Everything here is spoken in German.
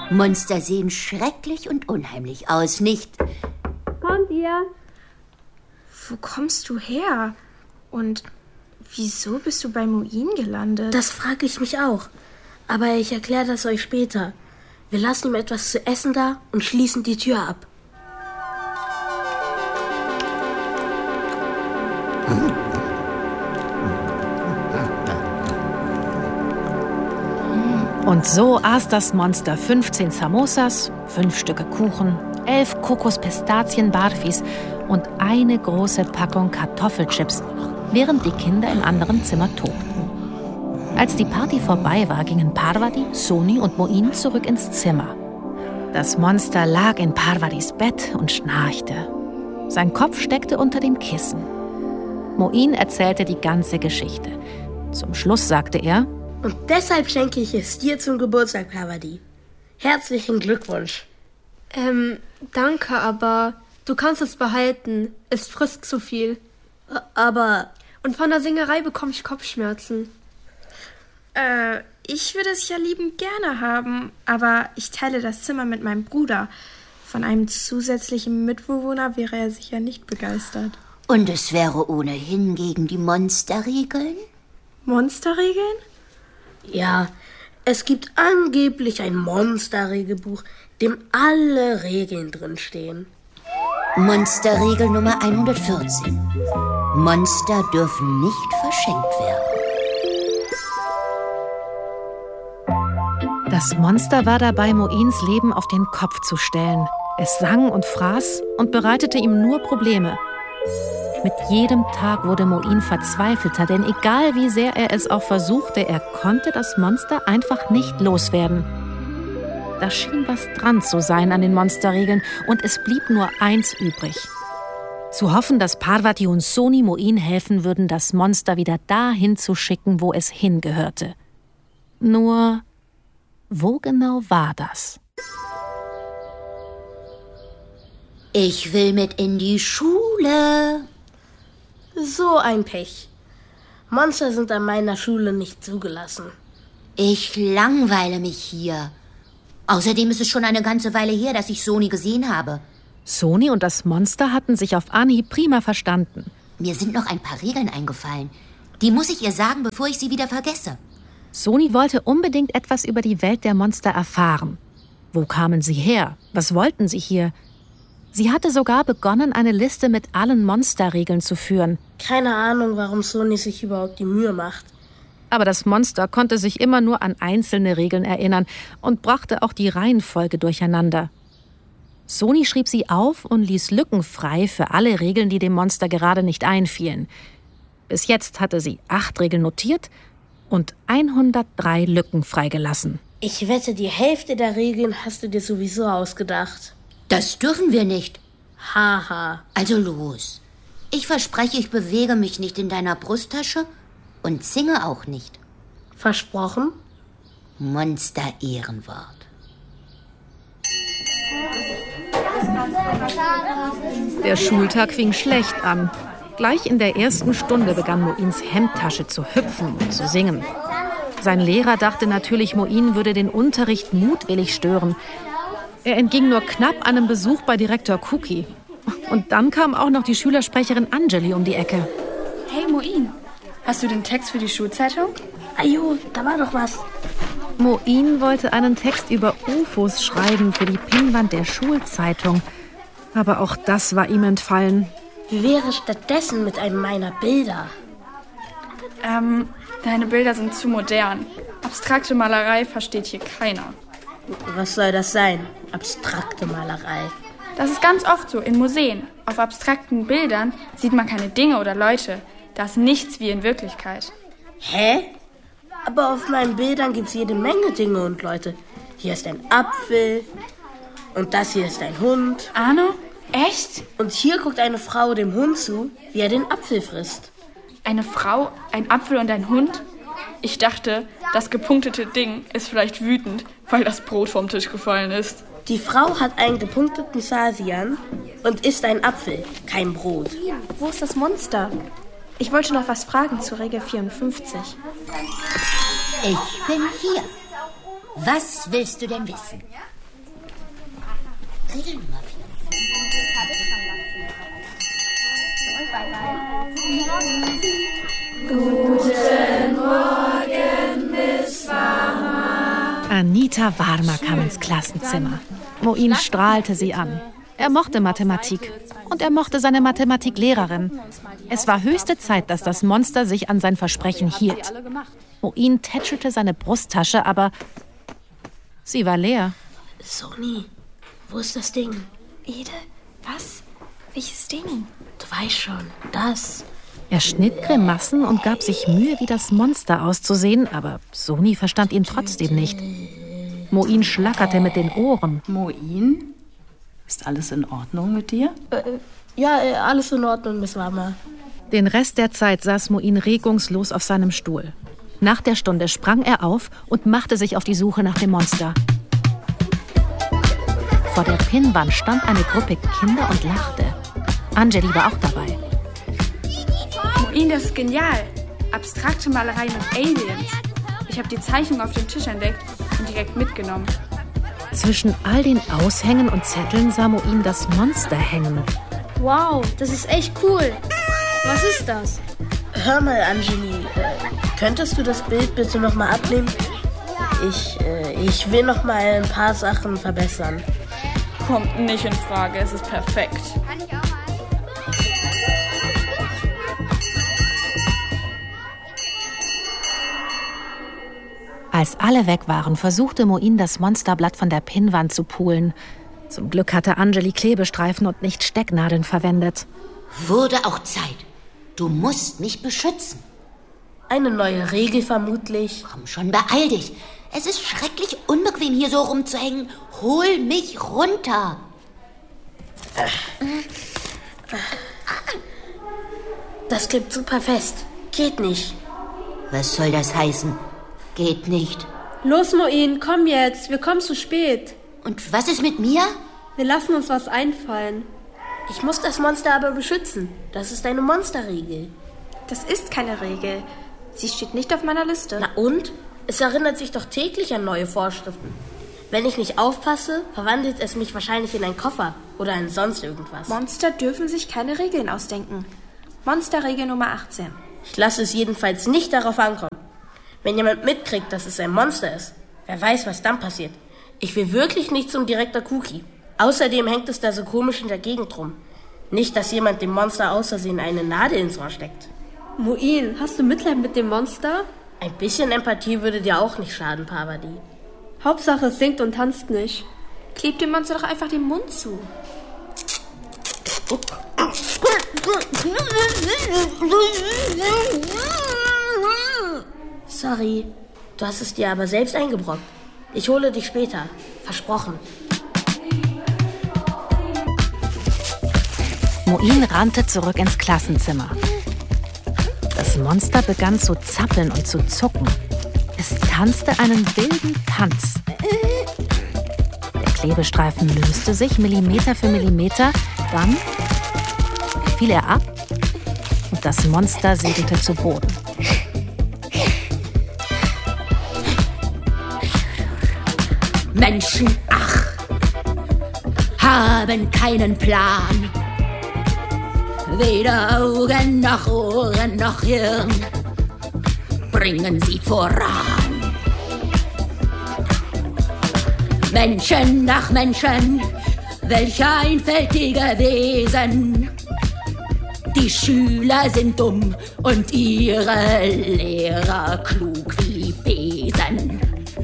Monster sehen schrecklich und unheimlich aus, nicht? Kommt ihr? Wo kommst du her? Und wieso bist du bei Moin gelandet? Das frage ich mich auch. Aber ich erkläre das euch später. Wir lassen ihm etwas zu essen da und schließen die Tür ab. Und so aß das Monster 15 Samosas, 5 Stücke Kuchen, 11 Kokos-Pistazien-Barfis und eine große Packung Kartoffelchips, während die Kinder im anderen Zimmer tobten. Als die Party vorbei war, gingen Parvati, Soni und Moin zurück ins Zimmer. Das Monster lag in Parvatis Bett und schnarchte. Sein Kopf steckte unter dem Kissen. Moin erzählte die ganze Geschichte. Zum Schluss sagte er: Und deshalb schenke ich es dir zum Geburtstag, Parvati. Herzlichen Glückwunsch. Danke, aber du kannst es behalten. Es frisst zu viel. Aber... Und von der Singerei bekomme ich Kopfschmerzen. Ich würde es ja liebend gerne haben, aber ich teile das Zimmer mit meinem Bruder. Von einem zusätzlichen Mitbewohner wäre er sicher nicht begeistert. Und es wäre ohnehin gegen die Monsterregeln? Monsterregeln? Ja, es gibt angeblich ein Monsterregelbuch, dem alle Regeln drinstehen. Monsterregel Nummer 114. Monster dürfen nicht verschenkt werden. Das Monster war dabei, Moins Leben auf den Kopf zu stellen. Es sang und fraß und bereitete ihm nur Probleme. Mit jedem Tag wurde Moin verzweifelter, denn egal wie sehr er es auch versuchte, er konnte das Monster einfach nicht loswerden. Da schien was dran zu sein an den Monsterregeln und es blieb nur eins übrig: zu hoffen, dass Parvati und Soni Moin helfen würden, das Monster wieder dahin zu schicken, wo es hingehörte. Nur, wo genau war das? Ich will mit in die Schule. So ein Pech. Monster sind an meiner Schule nicht zugelassen. Ich langweile mich hier. Außerdem ist es schon eine ganze Weile her, dass ich Soni gesehen habe. Soni und das Monster hatten sich auf Anhieb prima verstanden. Mir sind noch ein paar Regeln eingefallen. Die muss ich ihr sagen, bevor ich sie wieder vergesse. Soni wollte unbedingt etwas über die Welt der Monster erfahren. Wo kamen sie her? Was wollten sie hier? Sie hatte sogar begonnen, eine Liste mit allen Monsterregeln zu führen. Keine Ahnung, warum Soni sich überhaupt die Mühe macht. Aber das Monster konnte sich immer nur an einzelne Regeln erinnern und brachte auch die Reihenfolge durcheinander. Soni schrieb sie auf und ließ Lücken frei für alle Regeln, die dem Monster gerade nicht einfielen. Bis jetzt hatte sie 8 Regeln notiert und 103 Lücken freigelassen. Ich wette, die Hälfte der Regeln hast du dir sowieso ausgedacht. Das dürfen wir nicht. Haha. Also los. Ich verspreche, ich bewege mich nicht in deiner Brusttasche und singe auch nicht. Versprochen? Monster-Ehrenwort. Der Schultag fing schlecht an. Gleich in der ersten Stunde begann Moins Hemdtasche zu hüpfen und zu singen. Sein Lehrer dachte natürlich, Moin würde den Unterricht mutwillig stören. Er entging nur knapp einem Besuch bei Direktor Cookie. Und dann kam auch noch die Schülersprecherin Anjali um die Ecke. Hey Moin, hast du den Text für die Schulzeitung? Ajo, da war doch was. Moin wollte einen Text über UFOs schreiben für die Pinnwand der Schulzeitung. Aber auch das war ihm entfallen. Wie wäre stattdessen mit einem meiner Bilder? Deine Bilder sind zu modern. Abstrakte Malerei versteht hier keiner. Was soll das sein? Abstrakte Malerei. Das ist ganz oft so in Museen. Auf abstrakten Bildern sieht man keine Dinge oder Leute. Da ist nichts wie in Wirklichkeit. Hä? Aber auf meinen Bildern gibt's jede Menge Dinge und Leute. Hier ist ein Apfel und das hier ist ein Hund. Arno? Echt? Und hier guckt eine Frau dem Hund zu, wie er den Apfel frisst. Eine Frau, ein Apfel und ein Hund? Ich dachte, das gepunktete Ding ist vielleicht wütend, weil das Brot vom Tisch gefallen ist. Die Frau hat einen gepunkteten Sasian und isst einen Apfel, kein Brot. Wo ist das Monster? Ich wollte noch was fragen zu Regel 54. Ich bin hier. Was willst du denn wissen? Regel Nummer 4. Guten Morgen, Miss Warmer. Anita Warmer kam ins Klassenzimmer. Moin strahlte sie an. Er mochte Mathematik und er mochte seine Mathematiklehrerin. Es war höchste Zeit, dass das Monster sich an sein Versprechen hielt. Moin tätschelte seine Brusttasche, aber sie war leer. Soni, wo ist das Ding? Ede, was? Welches Ding? Du weißt schon, das. Er schnitt Grimassen und gab sich Mühe, wie das Monster auszusehen, aber Soni verstand ihn trotzdem nicht. Moin schlackerte mit den Ohren. Moin? Ist alles in Ordnung mit dir? Ja, alles in Ordnung, Miss Warmer. Den Rest der Zeit saß Moin regungslos auf seinem Stuhl. Nach der Stunde sprang er auf und machte sich auf die Suche nach dem Monster. Vor der Pinnwand stand eine Gruppe Kinder und lachte. Anjali war auch dabei. Moin, das ist genial. Abstrakte Malereien und Aliens. Ich habe die Zeichnung auf dem Tisch entdeckt und direkt mitgenommen. Zwischen all den Aushängen und Zetteln sah Moin das Monster hängen. Wow, das ist echt cool. Was ist das? Hör mal, Anjali, könntest du das Bild bitte nochmal abnehmen? Ich will nochmal ein paar Sachen verbessern. Kommt nicht in Frage, es ist perfekt. Als alle weg waren, versuchte Moin, das Monsterblatt von der Pinnwand zu pulen. Zum Glück hatte Anjali Klebestreifen und nicht Stecknadeln verwendet. Wurde auch Zeit. Du musst mich beschützen. Eine neue Regel vermutlich. Komm schon, beeil dich. Es ist schrecklich unbequem, hier so rumzuhängen. Hol mich runter. Das klebt super fest. Geht nicht. Was soll das heißen? Geht nicht. Los, Moin, komm jetzt. Wir kommen zu spät. Und was ist mit mir? Wir lassen uns was einfallen. Ich muss das Monster aber beschützen. Das ist eine Monsterregel. Das ist keine Regel. Sie steht nicht auf meiner Liste. Na und? Es erinnert sich doch täglich an neue Vorschriften. Wenn ich nicht aufpasse, verwandelt es mich wahrscheinlich in einen Koffer oder in sonst irgendwas. Monster dürfen sich keine Regeln ausdenken. Monsterregel Nummer 18. Ich lasse es jedenfalls nicht darauf ankommen. Wenn jemand mitkriegt, dass es ein Monster ist, wer weiß, was dann passiert. Ich will wirklich nicht zum Direktor Cookie. Außerdem hängt es da so komisch in der Gegend rum. Nicht, dass jemand dem Monster aus Versehen eine Nadel ins Ohr steckt. Moin, hast du Mitleid mit dem Monster? Ein bisschen Empathie würde dir auch nicht schaden, Parvati. Hauptsache, es singt und tanzt nicht. Klebt dem Monster doch einfach den Mund zu. Sorry, du hast es dir aber selbst eingebrockt. Ich hole dich später. Versprochen. Moin rannte zurück ins Klassenzimmer. Das Monster begann zu zappeln und zu zucken. Es tanzte einen wilden Tanz. Der Klebestreifen löste sich Millimeter für Millimeter. Dann fiel er ab und das Monster segelte zu Boden. Menschen, ach, haben keinen Plan. Weder Augen noch Ohren noch Hirn bringen sie voran. Menschen nach Menschen, welch einfältige Wesen. Die Schüler sind dumm und ihre Lehrer klug wie